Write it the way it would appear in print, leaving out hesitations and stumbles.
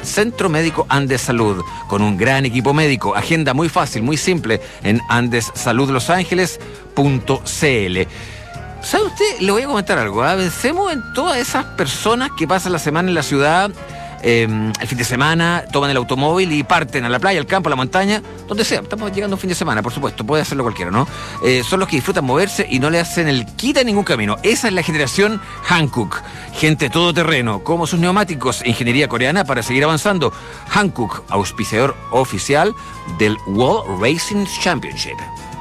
Centro Médico Andes Salud, con un gran equipo médico. Agenda muy fácil, muy simple en andessaludlosangeles.cl. ¿Sabe usted? Le voy a comentar algo. Pensemos en todas esas personas que pasan la semana en la ciudad, el fin de semana, toman el automóvil y parten a la playa, al campo, a la montaña, donde sea. Estamos llegando a un fin de semana, por supuesto, puede hacerlo cualquiera, ¿no? Son los que disfrutan moverse y no le hacen el quita en ningún camino. Esa es la generación Hankook. Gente todoterreno, como sus neumáticos, ingeniería coreana para seguir avanzando. Hankook, auspiciador oficial del World Racing Championship.